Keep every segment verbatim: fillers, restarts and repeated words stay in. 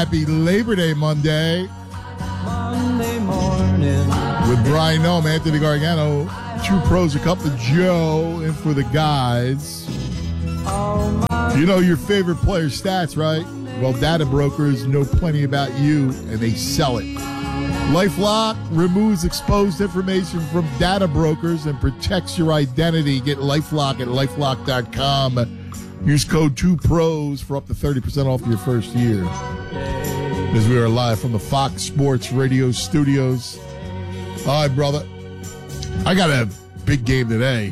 happy Labor Day Monday. Monday morning. With Brian Noam, Anthony Gargano, True Pros, a cup of Joe, and for the guys. You know your favorite player stats, right? Well, data brokers know plenty about you, and they sell it. LifeLock removes exposed information from data brokers and protects your identity. Get LifeLock at LifeLock dot com. Use code two pros for up to thirty percent off your first year. As we are live from the Fox Sports Radio studios. All right, brother. I got a big game today.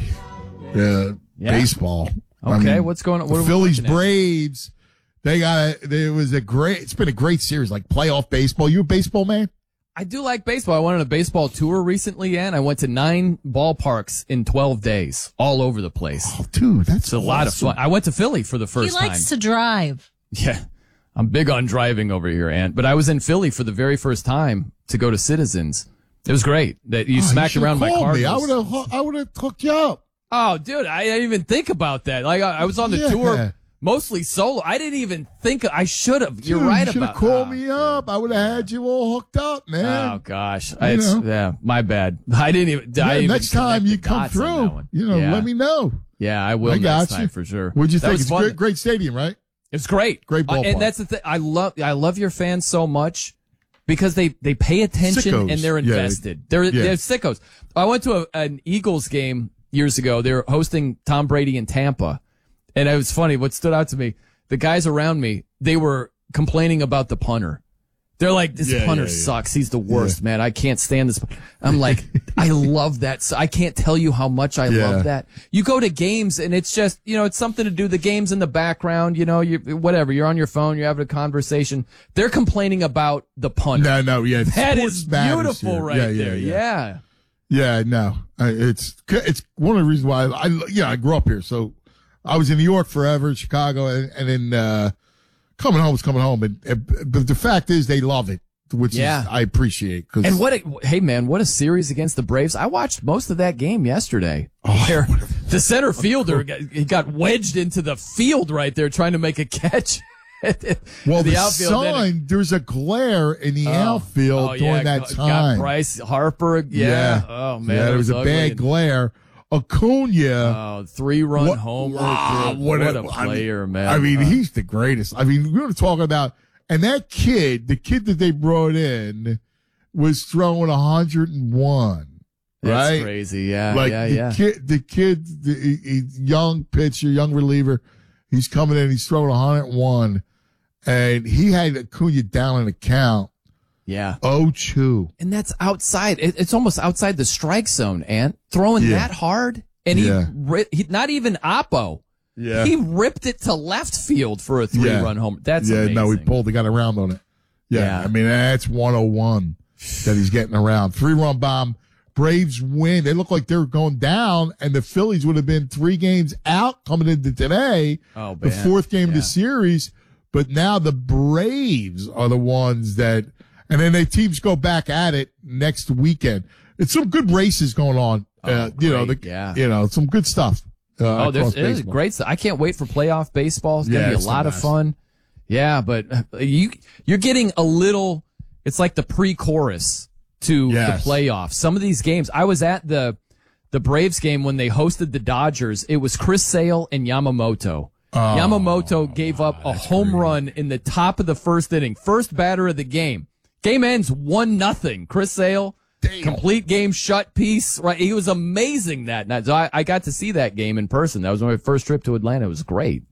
Uh, yeah. Baseball. Okay, I mean, what's going on? What the Phillies Braves. They got a, it was a great, it's been a great series, like playoff baseball. You a baseball man? I do like baseball. I went on a baseball tour recently, and I went to nine ballparks in twelve days, all over the place. Oh, dude, that's it's a awesome. lot of fun. I went to Philly for the first time. He likes time. to drive. Yeah, I'm big on driving over here, Ant. But I was in Philly for the very first time to go to Citizens. It was great. That you oh, smacked you around my car. I would have, I would have hooked you up. Oh, dude, I didn't even think about that. Like I, I was on the yeah. tour. Mostly solo. I didn't even think. I should have. You're Dude, right you about. Should have called oh, me up. I would have had you all hooked up, man. Oh gosh, it's, yeah, my bad. I didn't even. Yeah, I didn't next even time you come through, you know, yeah. let me know. Yeah, I will I got next you. time for sure. What'd you that think? Was it's fun. a great, great stadium, right? It's great, great ballpark. Uh, and that's the thing. I love. I love your fans so much because they they pay attention Sickos. and they're invested. Yeah, they're yeah. they're sickos. I went to a, an Eagles game years ago. They were hosting Tom Brady in Tampa, and it was funny. What stood out to me. The guys around me, they were complaining about the punter. They're like, this yeah, punter yeah, yeah. sucks. He's the worst, yeah. man. I can't stand this. I'm like, I love that. So I can't tell you how much I yeah. love that. You go to games and it's just, you know, it's something to do. The game's in the background, you know, you whatever. You're on your phone. You're having a conversation. They're complaining about the punter. No, no, yeah. That is beautiful here. right yeah, yeah, there. Yeah. Yeah. Yeah, no. It's it's one of the reasons why I, I yeah, I grew up here. So I was in New York forever, Chicago, and, and then uh, coming home was coming home. And, and but the fact is, they love it, which yeah. is, I appreciate. Cause, and what? A, hey, man, what a series against the Braves! I watched most of that game yesterday. Oh, where the center fielder got, he got wedged into the field right there, trying to make a catch. well, the, the outfield, sign, it, there's a glare in the oh, outfield oh, during yeah, that got, time. Got Bryce Harper. Yeah. yeah. Oh man, yeah, there was, was a ugly. bad glare. Acuna. Oh, three-run what, homer. Wow, what, what, a, a player, I mean, man. I mean, uh, he's the greatest. I mean, we were talking about, and that kid, the kid that they brought in, was throwing one hundred one. That's right? crazy. Yeah, like yeah, the yeah. kid, the kid, the he, he, young pitcher, young reliever, he's coming in, he's throwing one hundred one, and he had Acuna down in the count. Yeah. oh two. And that's outside. It, it's almost outside the strike zone, Ant. Throwing Yeah. that hard. And he, Yeah. ri- he, not even Oppo. Yeah. He ripped it to left field for a three Yeah. run homer. That's yeah, amazing. no, he pulled, he got around on it. Yeah. Yeah. I mean, that's one oh one that he's getting around. Three run bomb. Braves win. They look like they're going down, and the Phillies would have been three games out coming into today. Oh, the man. fourth game of Yeah. the series. But now the Braves are the ones that, and then the teams go back at it next weekend. It's some good races going on. Oh, uh, you know, the, great. Yeah. you know, some good stuff. Uh, Oh, there's across it is baseball. great stuff. I can't wait for playoff baseball. It's gonna Yeah, be it's a the lot of best. fun. Yeah, but uh, you you're getting a little. It's like the pre-chorus to Yes. the playoffs. Some of these games, I was at the the Braves game when they hosted the Dodgers. It was Chris Sale and Yamamoto. Oh, Yamamoto gave up a home great. run in the top of the first inning, first batter of the game. Game ends one nothing. Chris Sale. Damn. Complete game shut piece. Right, he was amazing that night. So I, I got to see that game in person. That was my first trip to Atlanta. It was great.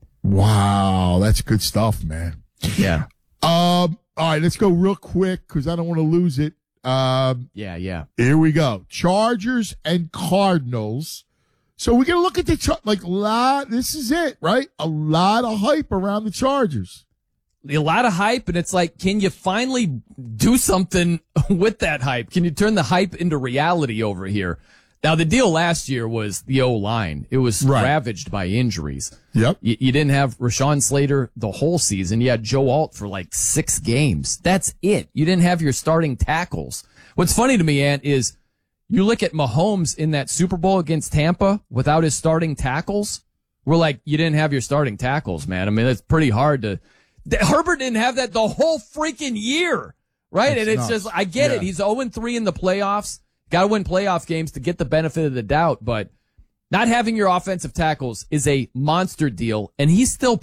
Wow, that's good stuff, man. Yeah, Um, all right, let's go real quick because I don't want to lose it. Um, yeah, yeah. here we go. Chargers and Cardinals. So we're gonna look at the char- like lot. This is it, right? A lot of hype around the Chargers. A lot of hype, and it's like, can you finally do something with that hype? Can you turn the hype into reality over here? Now, the deal last year was the O-line. It was Right. ravaged by injuries. Yep. You, you didn't have Rashawn Slater the whole season. You had Joe Alt for like six games. That's it. You didn't have your starting tackles. What's funny to me, Ant, is you look at Mahomes in that Super Bowl against Tampa without his starting tackles. We're like, you didn't have your starting tackles, man. I mean, it's pretty hard to, Herbert didn't have that the whole freaking year, right? That's and it's nuts. just, I get Yeah. it. He's oh and three in the playoffs. Got to win playoff games to get the benefit of the doubt, but not having your offensive tackles is a monster deal, and he's still